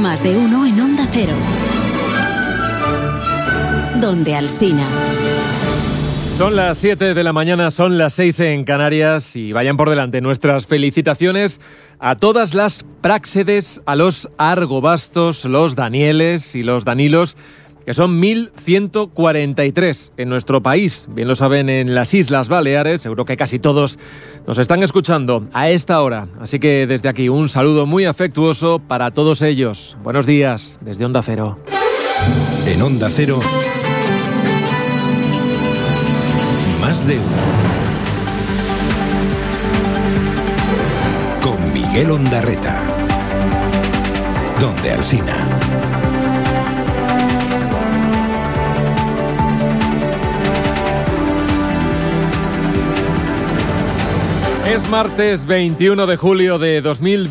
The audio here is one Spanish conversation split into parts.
Más de uno en Onda Cero. Donde Alsina. Son las 7 de la mañana, son las 6 en Canarias y vayan por delante nuestras felicitaciones a todas las Práxedes, a los Argobastos, los Danieles y los Danilos, que son 1.143 en nuestro país. Bien lo saben en las Islas Baleares, seguro que casi todos nos están escuchando a esta hora. Así que desde aquí un saludo muy afectuoso para todos ellos. Buenos días desde Onda Cero. En Onda Cero, Más de uno. Con Miguel Ondarreta. Donde Alsina. Es martes 21 de julio de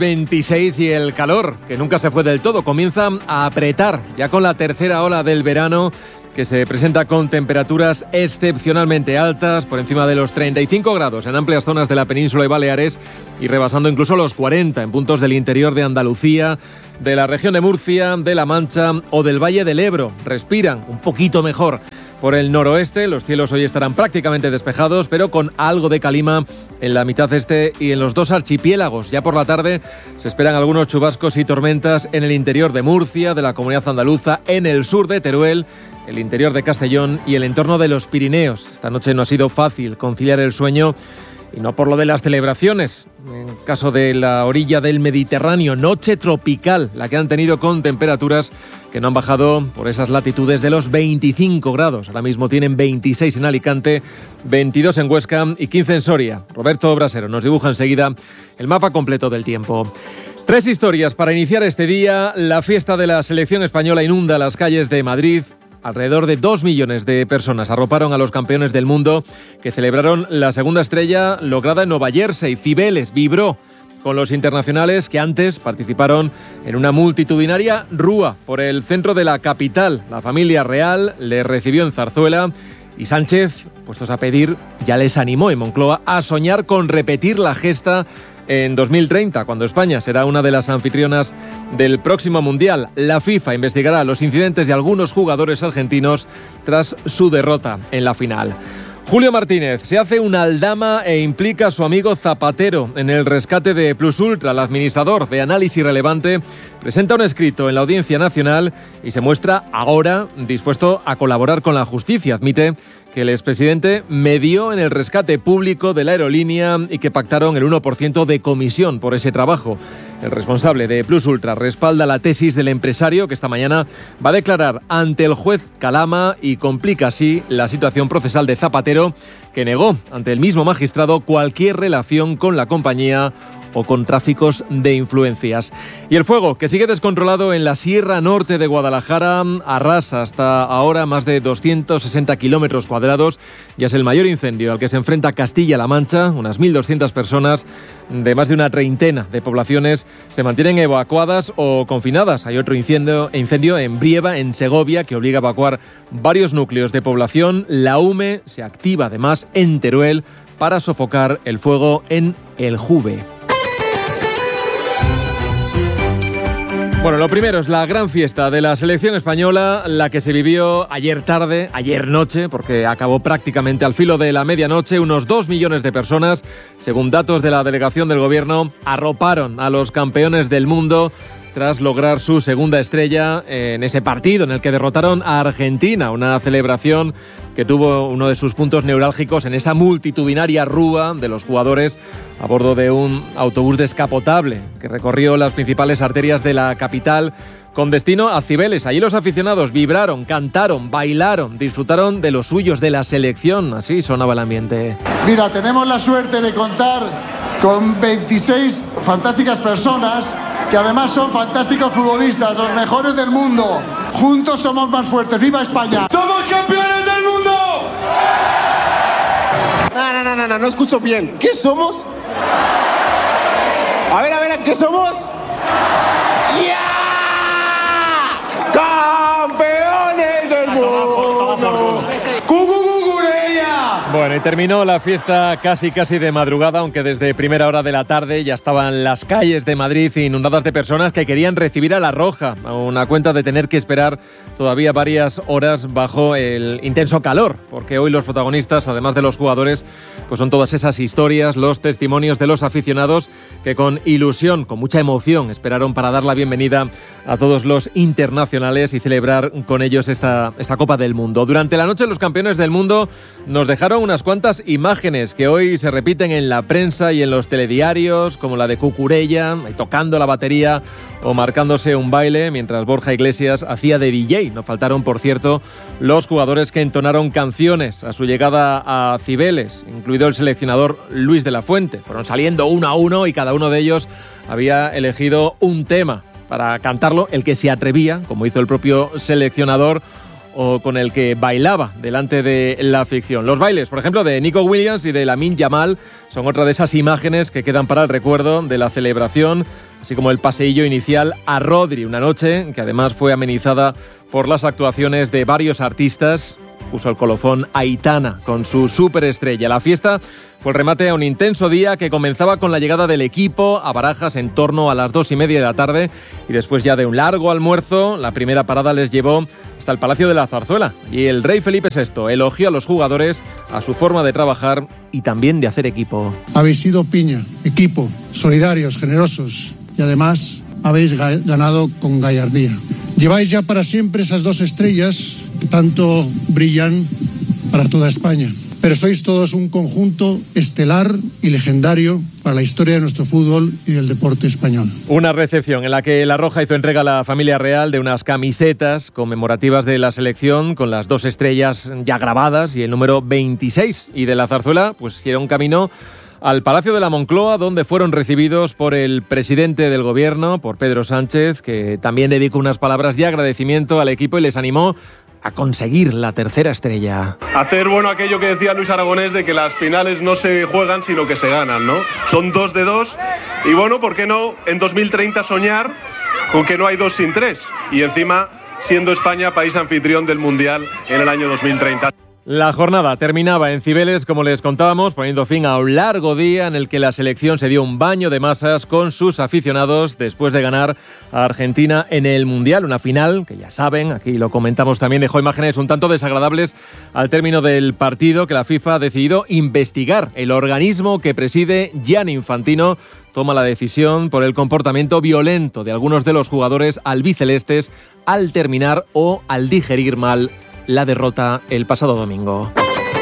2026 y el calor, que nunca se fue del todo, comienza a apretar ya con la tercera ola del verano, que se presenta con temperaturas excepcionalmente altas, por encima de los 35 grados en amplias zonas de la península y Baleares y rebasando incluso los 40 en puntos del interior de Andalucía, de la región de Murcia, de La Mancha o del Valle del Ebro. Respiran un poquito mejor por el noroeste. Los cielos hoy estarán prácticamente despejados, pero con algo de calima en la mitad este y en los dos archipiélagos. Ya por la tarde se esperan algunos chubascos y tormentas en el interior de Murcia, de la Comunidad Andaluza, en el sur de Teruel, el interior de Castellón y el entorno de los Pirineos. Esta noche no ha sido fácil conciliar el sueño, y no por lo de las celebraciones. En caso de la orilla del Mediterráneo, noche tropical, la que han tenido con temperaturas que no han bajado por esas latitudes de los 25 grados. Ahora mismo tienen 26 en Alicante, 22 en Huesca y 15 en Soria. Roberto Brasero nos dibuja enseguida el mapa completo del tiempo. 3 historias para iniciar este día. La fiesta de la selección española inunda las calles de Madrid. Alrededor de 2 millones de personas arroparon a los campeones del mundo que celebraron la segunda estrella lograda en Nueva Jersey. Cibeles vibró con los internacionales que antes participaron en una multitudinaria rúa por el centro de la capital. La familia real les recibió en Zarzuela y Sánchez, puestos a pedir, ya les animó en Moncloa a soñar con repetir la gesta en 2030, cuando España será una de las anfitrionas del próximo Mundial. La FIFA investigará los incidentes de algunos jugadores argentinos tras su derrota en la final. Julio Martínez se hace una aldama e implica a su amigo Zapatero en el rescate de Plus Ultra. El administrador de Análisis Relevante presenta un escrito en la Audiencia Nacional y se muestra ahora dispuesto a colaborar con la justicia. Admite que el expresidente medió en el rescate público de la aerolínea y que pactaron el 1% de comisión por ese trabajo. El responsable de Plus Ultra respalda la tesis del empresario, que esta mañana va a declarar ante el juez Calama y complica así la situación procesal de Zapatero, que negó ante el mismo magistrado cualquier relación con la compañía o con tráficos de influencias. Y el fuego, que sigue descontrolado en la Sierra Norte de Guadalajara, arrasa hasta ahora más de 260 kilómetros cuadrados y es el mayor incendio al que se enfrenta Castilla-La Mancha. Unas 1.200 personas de más de una treintena de poblaciones se mantienen evacuadas o confinadas. Hay otro incendio en Brieva, en Segovia, que obliga a evacuar varios núcleos de población. La UME se activa además en Teruel para sofocar el fuego en El Juve. Bueno, lo primero es la gran fiesta de la selección española, la que se vivió ayer tarde, ayer noche, porque acabó prácticamente al filo de la medianoche. Unos 2 millones de personas, según datos de la delegación del gobierno, arroparon a los campeones del mundo tras lograr su segunda estrella en ese partido en el que derrotaron a Argentina. Una celebración que tuvo uno de sus puntos neurálgicos en esa multitudinaria rúa de los jugadores a bordo de un autobús descapotable que recorrió las principales arterias de la capital con destino a Cibeles. Allí los aficionados vibraron, cantaron, bailaron, disfrutaron de los suyos, de la selección. Así sonaba el ambiente. Mira, tenemos la suerte de contar con 26 fantásticas personas que además son fantásticos futbolistas, los mejores del mundo. Juntos somos más fuertes. ¡Viva España! ¡Somos campeones del mundo! No escucho bien. ¿Qué somos? A ver, ¿qué somos? ¡Ya! ¡Campeones del mundo! Bueno, Bueno, y terminó la fiesta casi de madrugada, aunque desde primera hora de la tarde ya estaban las calles de Madrid inundadas de personas que querían recibir a la Roja, a una cuenta de tener que esperar todavía varias horas bajo el intenso calor, porque hoy los protagonistas, además de los jugadores, pues son todas esas historias, los testimonios de los aficionados que con ilusión, con mucha emoción, esperaron para dar la bienvenida a todos los internacionales y celebrar con ellos esta Copa del Mundo. Durante la noche los campeones del mundo nos dejaron unas cuantas imágenes que hoy se repiten en la prensa y en los telediarios, como la de Cucurella tocando la batería o marcándose un baile, mientras Borja Iglesias hacía de DJ. No faltaron, por cierto, los jugadores que entonaron canciones a su llegada a Cibeles, incluido el seleccionador Luis de la Fuente. Fueron saliendo uno a uno y cada uno de ellos había elegido un tema para cantarlo, el que se atrevía, como hizo el propio seleccionador, o con el que bailaba delante de la afición. Los bailes, por ejemplo, de Nico Williams y de Lamine Yamal son otra de esas imágenes que quedan para el recuerdo de la celebración, así como el paseillo inicial a Rodri, una noche que además fue amenizada por las actuaciones de varios artistas. Puso el colofón Aitana con su superestrella. La fiesta fue el remate a un intenso día que comenzaba con la llegada del equipo a Barajas en torno a las 2:30 de la tarde, y después ya de un largo almuerzo, la primera parada les llevó hasta el Palacio de la Zarzuela, y el rey Felipe VI elogió a los jugadores, a su forma de trabajar y también de hacer equipo. Habéis sido piña, equipo, solidarios, generosos, y además habéis ganado con gallardía. Lleváis ya para siempre esas 2 estrellas que tanto brillan para toda España. Pero sois todos un conjunto estelar y legendario para la historia de nuestro fútbol y del deporte español. Una recepción en la que La Roja hizo entrega a la familia real de unas camisetas conmemorativas de la selección con las 2 estrellas ya grabadas y el número 26. Y de la Zarzuela pues hicieron camino al Palacio de la Moncloa, donde fueron recibidos por el presidente del gobierno, por Pedro Sánchez, que también dedicó unas palabras de agradecimiento al equipo y les animó a conseguir la 3ª estrella. Hacer aquello que decía Luis Aragonés de que las finales no se juegan sino que se ganan, ¿no? Son 2 de 2 y ¿por qué no en 2030 soñar con que no hay 2 sin 3? Y encima siendo España país anfitrión del Mundial en el año 2030. La jornada terminaba en Cibeles, como les contábamos, poniendo fin a un largo día en el que la selección se dio un baño de masas con sus aficionados después de ganar a Argentina en el Mundial. Una final que ya saben, aquí lo comentamos también, dejó imágenes un tanto desagradables al término del partido, que la FIFA ha decidido investigar. El organismo que preside Gianni Infantino toma la decisión por el comportamiento violento de algunos de los jugadores albicelestes al terminar o al digerir mal la derrota el pasado domingo.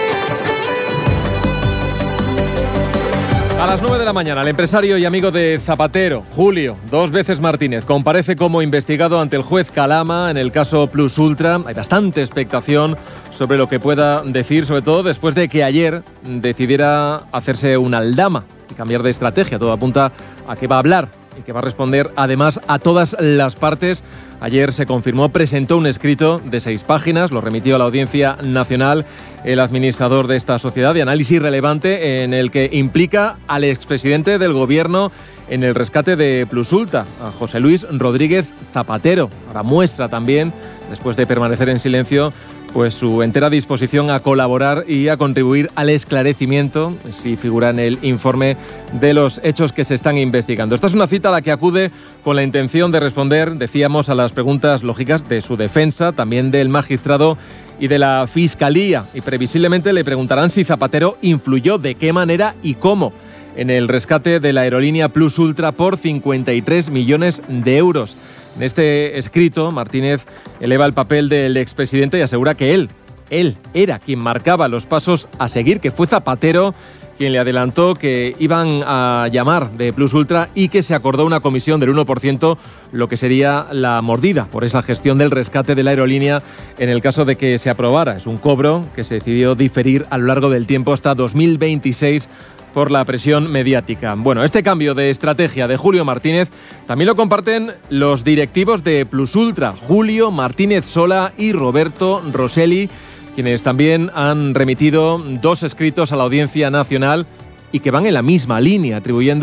A las 9 de la mañana, el empresario y amigo de Zapatero, Julio, 2 veces Martínez, comparece como investigado ante el juez Calama en el caso Plus Ultra. Hay bastante expectación sobre lo que pueda decir, sobre todo después de que ayer decidiera hacerse una aldama y cambiar de estrategia. Todo apunta a que va a hablar y que va a responder además a todas las partes. Ayer se confirmó, presentó un escrito de 6 páginas, lo remitió a la Audiencia Nacional el administrador de esta sociedad de análisis relevante, en el que implica al expresidente del Gobierno en el rescate de Plus Ultra, a José Luis Rodríguez Zapatero. Ahora muestra también, después de permanecer en silencio, pues su entera disposición a colaborar y a contribuir al esclarecimiento, si figura en el informe, de los hechos que se están investigando. Esta es una cita a la que acude con la intención de responder, decíamos, a las preguntas lógicas de su defensa, también del magistrado y de la Fiscalía. Y previsiblemente le preguntarán si Zapatero influyó, de qué manera y cómo en el rescate de la aerolínea Plus Ultra por 53 millones de euros. En este escrito, Martínez eleva el papel del expresidente y asegura que él era quien marcaba los pasos a seguir, que fue Zapatero quien le adelantó que iban a llamar de Plus Ultra y que se acordó una comisión del 1%, lo que sería la mordida por esa gestión del rescate de la aerolínea en el caso de que se aprobara. Es un cobro que se decidió diferir a lo largo del tiempo hasta 2026 por la presión mediática. Bueno, este cambio de estrategia de Julio Martínez también lo comparten los directivos de Plus Ultra, Julio Martínez Sola y Roberto Rosselli, quienes también han remitido 2 escritos a la Audiencia Nacional y que van en la misma línea, atribuyendo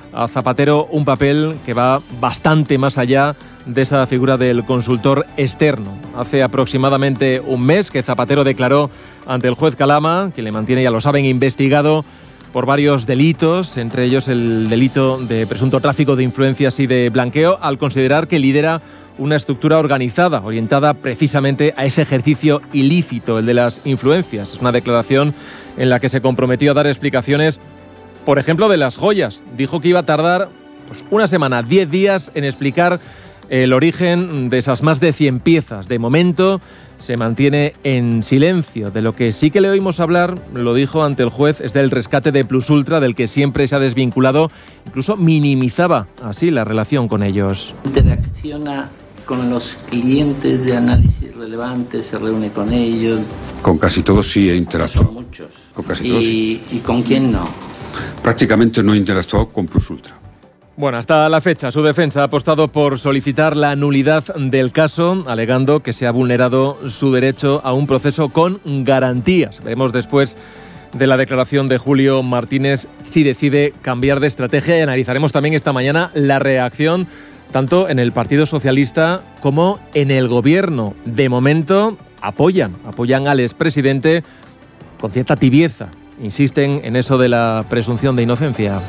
a Zapatero un papel que va bastante más allá de esa figura del consultor externo. Hace aproximadamente un mes que Zapatero declaró ante el juez Calama, que le mantiene, ya lo saben, investigado por varios delitos, entre ellos el delito de presunto tráfico de influencias y de blanqueo, al considerar que lidera una estructura organizada, orientada precisamente a ese ejercicio ilícito, el de las influencias. Es una declaración en la que se comprometió a dar explicaciones, por ejemplo, de las joyas. Dijo que iba a tardar una semana, 10 días en explicar el origen de esas más de 100 piezas. De momento se mantiene en silencio. De lo que sí que le oímos hablar, lo dijo ante el juez, es del rescate de Plus Ultra, del que siempre se ha desvinculado, incluso minimizaba así la relación con ellos. Interacciona con los clientes de análisis relevantes, se reúne con ellos. Con casi todos sí he interactuado. Son muchos. Con casi todos sí. ¿Y con quién no? Prácticamente no he interactuado con Plus Ultra. Bueno, hasta la fecha su defensa ha apostado por solicitar la nulidad del caso, alegando que se ha vulnerado su derecho a un proceso con garantías. Veremos después de la declaración de Julio Martínez si decide cambiar de estrategia, y analizaremos también esta mañana la reacción tanto en el Partido Socialista como en el Gobierno. De momento apoyan al expresidente con cierta tibieza. Insisten en eso de la presunción de inocencia.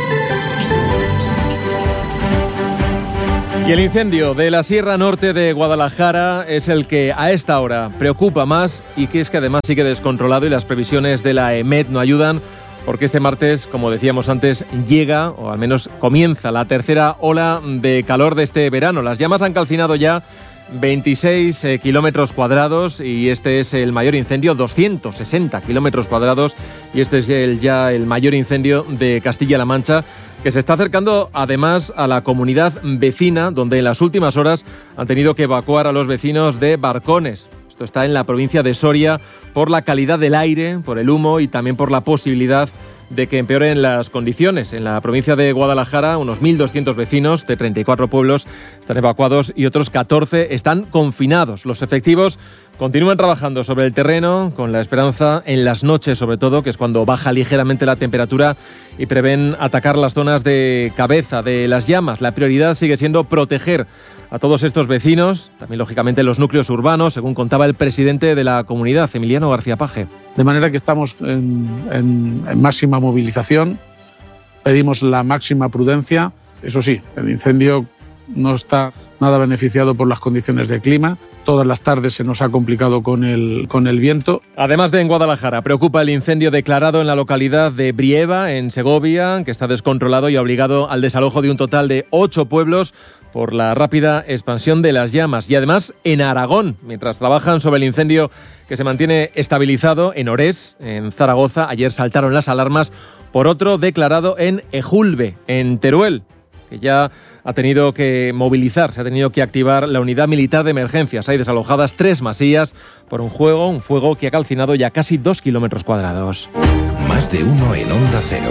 Y el incendio de la Sierra Norte de Guadalajara es el que a esta hora preocupa más, y que es que además sigue descontrolado, y las previsiones de la EMET no ayudan, porque este martes, como decíamos antes, llega, o al menos comienza, la tercera ola de calor de este verano. Las llamas han calcinado ya 26 kilómetros cuadrados, y este es el mayor incendio, 260 kilómetros cuadrados, y este es ya el mayor incendio de Castilla-La Mancha, que se está acercando además a la comunidad vecina, donde en las últimas horas han tenido que evacuar a los vecinos de Barcones. Esto está en la provincia de Soria, por la calidad del aire, por el humo y también por la posibilidad de que empeoren las condiciones. En la provincia de Guadalajara, unos 1.200 vecinos de 34 pueblos están evacuados y otros 14 están confinados. Los efectivos continúan trabajando sobre el terreno, con la esperanza en las noches, sobre todo, que es cuando baja ligeramente la temperatura, y prevén atacar las zonas de cabeza de las llamas. La prioridad sigue siendo proteger a todos estos vecinos, también lógicamente los núcleos urbanos, según contaba el presidente de la comunidad, Emiliano García Paje. De manera que estamos en máxima movilización, pedimos la máxima prudencia. Eso sí, el incendio no está nada beneficiado por las condiciones de clima. Todas las tardes se nos ha complicado con el viento. Además de en Guadalajara, preocupa el incendio declarado en la localidad de Brieva, en Segovia, que está descontrolado y ha obligado al desalojo de un total de 8 pueblos por la rápida expansión de las llamas. Y además en Aragón, mientras trabajan sobre el incendio que se mantiene estabilizado en Orés, en Zaragoza, ayer saltaron las alarmas por otro declarado en Ejulbe, en Teruel, que ya ha tenido que movilizar, se ha tenido que activar la unidad militar de emergencias. Hay desalojadas 3 masías por un fuego que ha calcinado ya casi 2 kilómetros cuadrados. Más de uno en Onda Cero.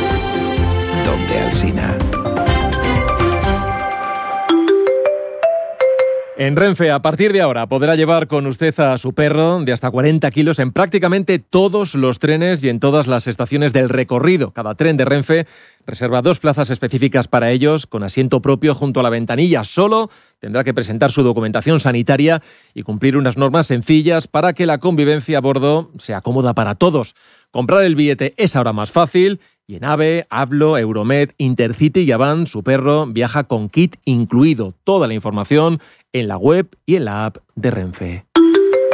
Donde Alsina. En Renfe, a partir de ahora, podrá llevar con usted a su perro de hasta 40 kilos en prácticamente todos los trenes y en todas las estaciones del recorrido. Cada tren de Renfe reserva 2 plazas específicas para ellos, con asiento propio junto a la ventanilla. Solo tendrá que presentar su documentación sanitaria y cumplir unas normas sencillas para que la convivencia a bordo sea cómoda para todos. Comprar el billete es ahora más fácil. Y en AVE, Avlo, Euromed, Intercity y Avant, su perro viaja con kit incluido. Toda la información en la web y en la app de Renfe.